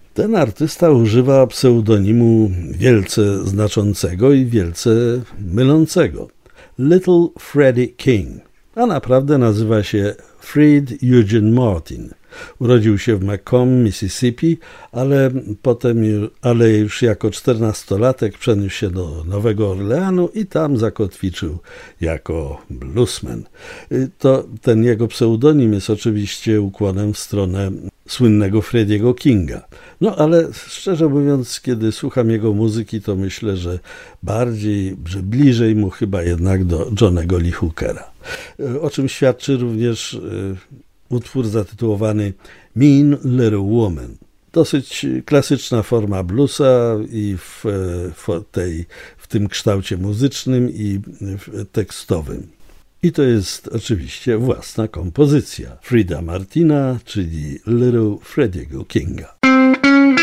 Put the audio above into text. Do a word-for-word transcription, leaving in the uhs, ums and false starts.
Ten artysta używa pseudonimu wielce znaczącego i wielce mylącego. Little Freddie King, a naprawdę nazywa się Fred Eugene Martin. Urodził się w Macomb, Mississippi, ale potem ale już jako czternastolatek przeniósł się do Nowego Orleanu i tam zakotwiczył jako bluesman. To ten jego pseudonim jest oczywiście ukłonem w stronę słynnego Frediego Kinga. No ale szczerze mówiąc, kiedy słucham jego muzyki, to myślę, że bardziej, że bliżej mu chyba jednak do Johnnego Lee Hookera. O czym świadczy również utwór zatytułowany Mean Little Woman. Dosyć klasyczna forma bluesa i w, w, tej, w tym kształcie muzycznym i tekstowym. I to jest oczywiście własna kompozycja Freda Martina, czyli Little Frediego Kinga.